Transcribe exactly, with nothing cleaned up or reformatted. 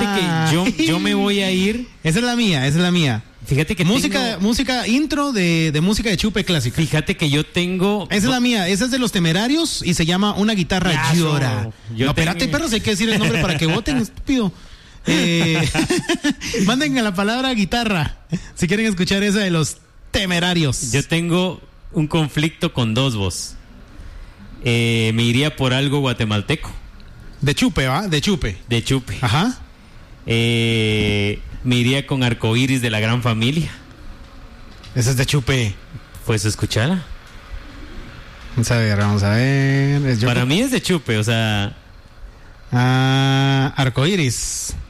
que yo, yo me voy a ir. Esa es la mía, esa es la mía. Fíjate que música, tengo... música intro de, de música de chupe clásica. Fíjate que yo tengo. Esa es la mía, esa es de los Temerarios y se llama Una guitarra Yaso. llora. Yo no, tengo... espérate, perros, hay que decir el nombre para que voten, estúpido. Eh, manden a la palabra guitarra si quieren escuchar esa de los Temerarios. Yo tengo un conflicto con dos voz. Eh, me iría por algo guatemalteco. De chupe, ¿va? De chupe. De chupe. Ajá. Eh, me iría con Arcoíris de La Gran Familia. Ese es de chupe. Pues escuchala. Vamos a ver, vamos a ver. Para mí es de chupe, o sea. Ah, Arcoíris.